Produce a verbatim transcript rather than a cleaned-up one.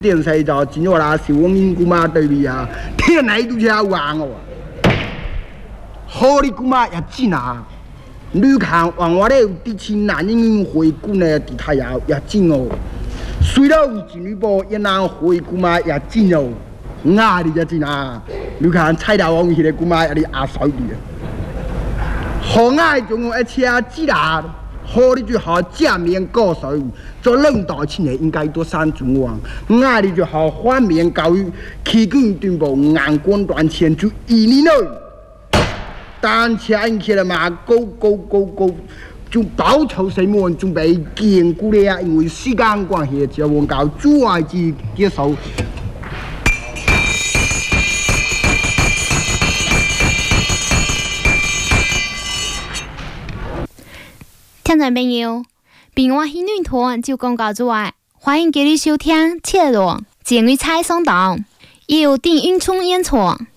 电视就真好啦，是阮因姑妈对面啊，天来拄只王哦，好你姑妈也真啊，你看往我咧有啲亲男人回顾呢，伫太阳也真哦，虽然有一女部也能回姑妈也真哦，啊你也真啊，你看菜头王迄个姑妈也哩阿嫂啲，好爱种一车子啦。好，你就好正面告诉做领导亲的应该多三尊王，那你就好反面教育，起根tuyên bố ngàn quân đoàn chiến就一年内，但前起来嘛，高高高高，就报仇什么准备坚固了啊，因为时间关系，就往搞主外之接受。 听众朋友，平安喜女团就广告之外，欢迎继续收听《切罗简为菜松档》，由电影冲演出。